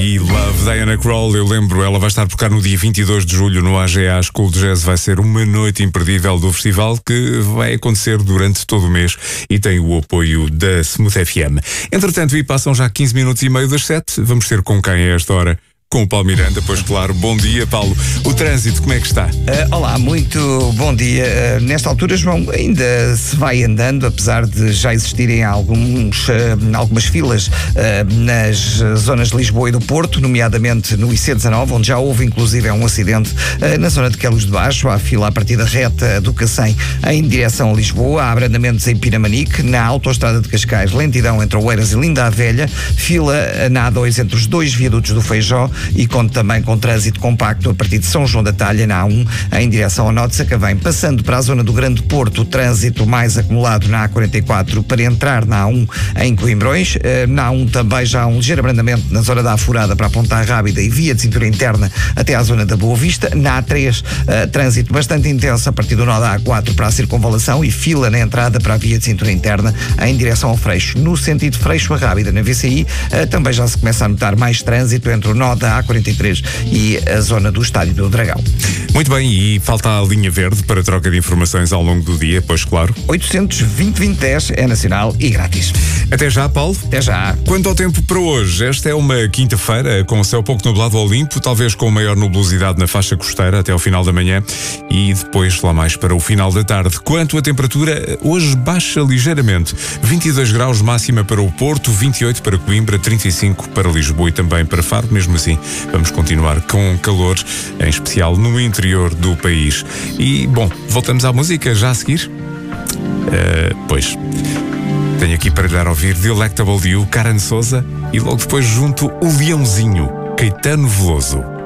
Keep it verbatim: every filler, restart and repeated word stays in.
E Love, Diana Krall, eu lembro, ela vai estar por cá no dia vinte e dois de julho no A G A School Jazz. Vai ser uma noite imperdível do festival que vai acontecer durante todo o mês e tem o apoio da Smooth F M. Entretanto, e passam já quinze minutos e meio das sete, vamos ter com quem a esta hora? Com o Paulo Miranda, pois claro. Bom dia, Paulo. O trânsito, como é que está? Uh, olá, muito bom dia. Uh, nesta altura, João, ainda se vai andando, apesar de já existirem alguns, uh, algumas filas uh, nas zonas de Lisboa e do Porto, nomeadamente no I C dezanove, onde já houve inclusive um acidente uh, na zona de Queluz de Baixo. Há fila a partir da reta do Cacém em direção a Lisboa. Há abrandamentos em Pinamanique, na autoestrada de Cascais, lentidão entre Oeiras e Linda a Velha, fila na A dois entre os dois viadutos do Feijó, e conta também com trânsito compacto a partir de São João da Talha, na A um, em direção ao Nó de Sacavém. Passando para a zona do Grande Porto, o trânsito mais acumulado na A quarenta e quatro para entrar na A um em Coimbrões. Na A um também já há um ligeiro abrandamento na zona da Afurada para a Ponta Rábida e via de cintura interna até à zona da Boa Vista. Na A três, uh, trânsito bastante intenso a partir do nó da A quatro para a Circunvalação e fila na entrada para a via de cintura interna em direção ao Freixo. No sentido Freixo a Rábida, na V C I, uh, também já se começa a notar mais trânsito entre o nó da A quarenta e três e a zona do Estádio do Dragão. Muito bem, e falta a linha verde para troca de informações ao longo do dia, pois claro. oitocentos, vinte, vinte, dez é nacional e grátis. Até já, Paulo. Até já. Quanto ao tempo para hoje, esta é uma quinta-feira com o céu pouco nublado ao limpo, talvez com maior nubosidade na faixa costeira até ao final da manhã e depois lá mais para o final da tarde. Quanto à temperatura, hoje baixa ligeiramente. vinte e dois graus máxima para o Porto, vinte e oito para Coimbra, trinta e cinco para Lisboa e também para Faro. Mesmo assim, vamos continuar com calor, em especial no interior do país. E, bom, voltamos à música já a seguir? Uh, pois, tenho aqui para lhe dar a ouvir Delectable You, Karen Souza, e logo depois junto o Leãozinho, Caetano Veloso.